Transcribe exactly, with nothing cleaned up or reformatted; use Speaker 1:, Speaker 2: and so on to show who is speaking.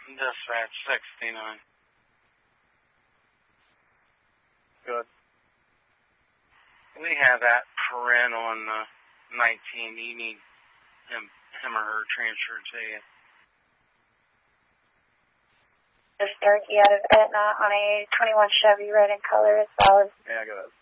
Speaker 1: Dispatch sixty-nine.
Speaker 2: Good.
Speaker 1: We have that Perrin on uh, nineteen. You need him, him or her transferred to you.
Speaker 3: This Starkey out of Etna on a twenty-one Chevy red in color as well as...
Speaker 2: Yeah, I got it.